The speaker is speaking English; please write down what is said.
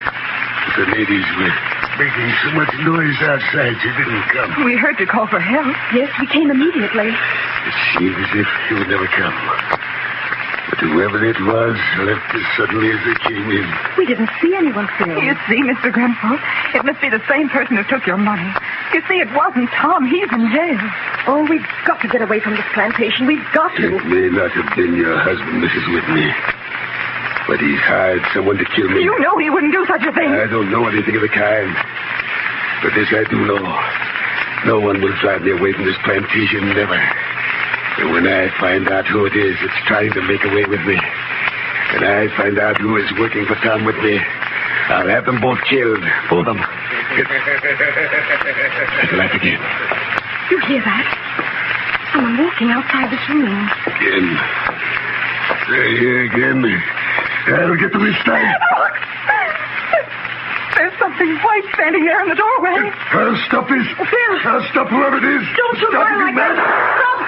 The ladies were making so much noise outside, she didn't come. We heard you call for help. Yes, we came immediately. It seemed as if she would never come. But whoever it was left as suddenly as they came in. We didn't see anyone, Phil. You see, Mr. Grenfell, it must be the same person who took your money. You see, it wasn't Tom. He's in jail. Oh, we've got to get away from this plantation. We've got to. It may not have been your husband, Mrs. Whitney. But he's hired someone to kill me. You know he wouldn't do such a thing. I don't know anything of the kind. But this I do know. No one will drive me away from this plantation, never. And when I find out who it is that's trying to make away with me, and I find out who is working for Tom with me, I'll have them both killed. Both of them. Let's laugh again. You hear that? Someone walking outside this room. Again. Here again. I'll get them this time. Look! There's something white standing there in the doorway. I'll stop this. Phil! I'll stop whoever it is. Don't you stop run like that. Stop